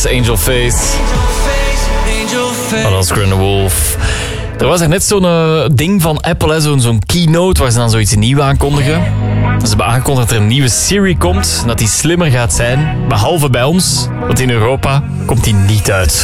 Angel Face. Van Oscar and the Wolf. Er was er net zo'n ding van Apple, hè, zo'n keynote waar ze dan zoiets nieuws aankondigen. Ze hebben aangekondigd dat er een nieuwe Siri komt en dat die slimmer gaat zijn. Behalve bij ons, want in Europa komt die niet uit.